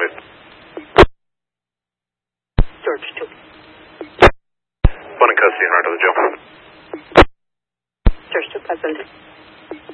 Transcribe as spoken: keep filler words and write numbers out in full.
George. George two. One in custody, Honor to the jail. George two, present.